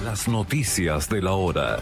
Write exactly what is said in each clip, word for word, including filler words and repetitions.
Las noticias de la hora.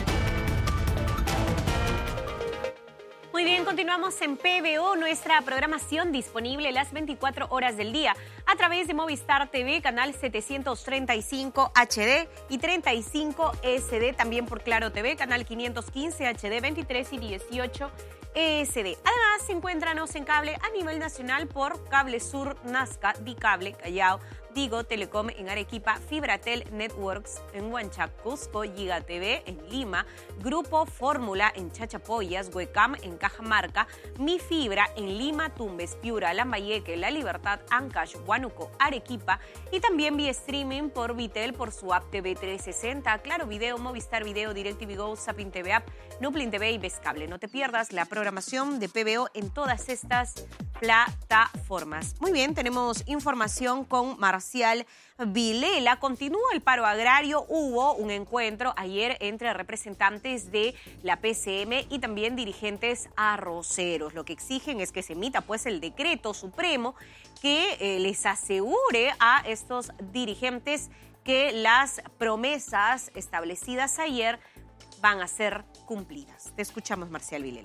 Muy bien, continuamos en P B O, nuestra programación disponible las veinticuatro horas del día a través de Movistar T V, canal setecientos treinta y cinco H D y treinta y cinco S D, también por Claro T V, canal quinientos quince H D, veintitrés y dieciocho S D. Además, encuéntranos en cable a nivel nacional por Cable Sur, Nazca, Dicable, Callao, Digo, Telecom en Arequipa, Fibratel Networks en Huanchac, Cusco, Giga T V en Lima, Grupo Fórmula en Chachapoyas, Huecam en Cajamarca, Mi Fibra en Lima, Tumbes, Piura, Lambayeque, La Libertad, Ancash, Huánuco, Arequipa y también vía streaming por Vitel por su app T V trescientos sesenta, Claro Video, Movistar Video, DirecTV Go, Zapping T V App, Nuplin T V y Vescable. No te pierdas la programación de P B O en todas estas plataformas. Muy bien, tenemos información con Marcial Vilela. Continúa el paro agrario. Hubo un encuentro ayer entre representantes de la P C M y también dirigentes arroceros. Lo que exigen es que se emita pues el decreto supremo que eh, les asegure a estos dirigentes que las promesas establecidas ayer van a ser cumplidas. Te escuchamos, Marcial Vilela.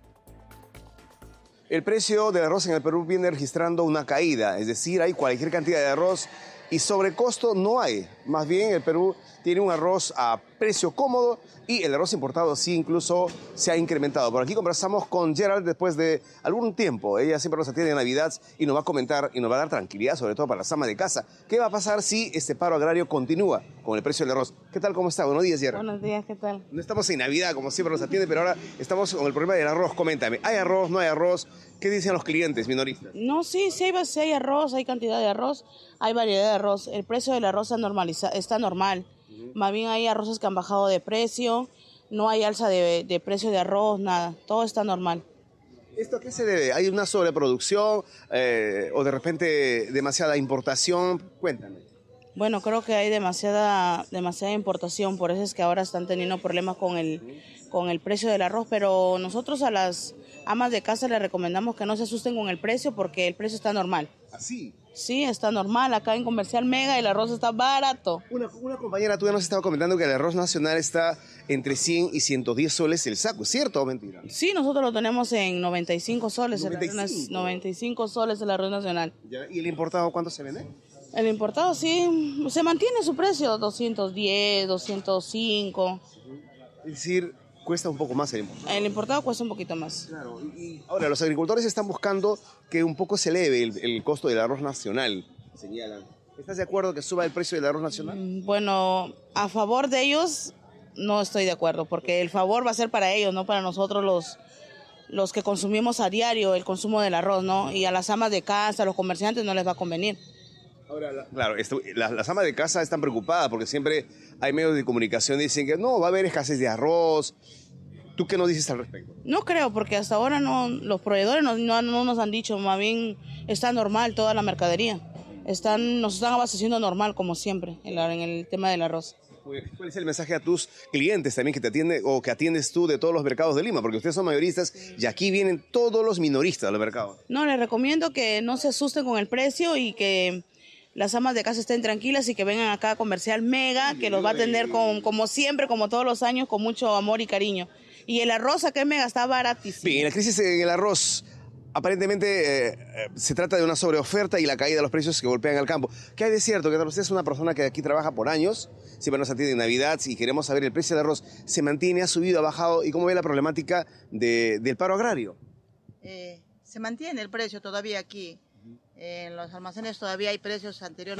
El precio del arroz en el Perú viene registrando una caída, es decir, hay cualquier cantidad de arroz y sobrecosto no hay. Más bien, el Perú tiene un arroz a precio cómodo y el arroz importado sí incluso se ha incrementado. Por aquí conversamos con Gerald después de algún tiempo. Ella siempre nos atiende en Navidad y nos va a comentar y nos va a dar tranquilidad, sobre todo para las amas de casa. ¿Qué va a pasar si este paro agrario continúa con el precio del arroz? ¿Qué tal? ¿Cómo está? Buenos días, Gerald. Buenos días, ¿qué tal? No estamos en Navidad, como siempre nos atiende, pero ahora estamos con el problema del arroz. Coméntame, ¿hay arroz, no hay arroz? ¿Qué dicen los clientes minoristas? No, sí, sí hay, sí hay arroz, hay cantidad de arroz, hay variedad de arroz. El precio del arroz está, normaliza, está normal. Uh-huh. Más bien hay arroces que han bajado de precio, no hay alza de, de precio de arroz, nada. Todo está normal. ¿Esto a qué se debe? ¿Hay una sobreproducción eh, o de repente demasiada importación? Cuéntame. Bueno, creo que hay demasiada, demasiada importación, por eso es que ahora están teniendo problemas con el, con el precio del arroz, pero nosotros a las amas de casa les recomendamos que no se asusten con el precio porque el precio está normal. ¿Así? Sí, está normal. Acá en Comercial Mega el arroz está barato. Una, una compañera tuya nos estaba comentando que el arroz nacional está entre cien y ciento diez soles el saco. ¿Es cierto o mentira? Sí, nosotros lo tenemos en noventa y cinco soles. noventa y cinco. El arroz, noventa y cinco soles el arroz nacional. ¿Ya? ¿Y el importado cuánto se vende? El importado sí, se mantiene su precio, doscientos diez, doscientos cinco. Es decir, cuesta un poco más el importado. El importado cuesta un poquito más. Claro, y ahora los agricultores están buscando que un poco se eleve el, el costo del arroz nacional, señalan. ¿Estás de acuerdo que suba el precio del arroz nacional? Bueno, a favor de ellos no estoy de acuerdo, porque el favor va a ser para ellos, no para nosotros los, los que consumimos a diario el consumo del arroz, ¿no? Y a las amas de casa, a los comerciantes no les va a convenir. Ahora, la, claro, esto, las, las amas de casa están preocupadas porque siempre hay medios de comunicación que dicen que no, va a haber escasez de arroz. ¿Tú qué nos dices al respecto? No creo, porque hasta ahora no, los proveedores no, no, no nos han dicho, más bien está normal toda la mercadería. Están, nos están abasteciendo normal, como siempre, en, la, en el tema del arroz. ¿Cuál es el mensaje a tus clientes también que te atienden o que atiendes tú de todos los mercados de Lima? Porque ustedes son mayoristas y aquí vienen todos los minoristas del mercado. No, les recomiendo que no se asusten con el precio y que las amas de casa estén tranquilas y que vengan acá a Comercial Mega, que los va a atender con, como siempre, como todos los años, con mucho amor y cariño. Y el arroz acá en Mega está baratísimo. Bien, la crisis en el arroz, aparentemente eh, se trata de una sobreoferta y la caída de los precios que golpean al campo. ¿Qué hay de cierto? Que usted es una persona que aquí trabaja por años, siempre nos atiende en Navidad y queremos saber el precio del arroz. ¿Se mantiene, ha subido, ha bajado? ¿Y cómo ve la problemática de, del paro agrario? Eh, se mantiene el precio todavía aquí. En los almacenes todavía hay precios anteriores.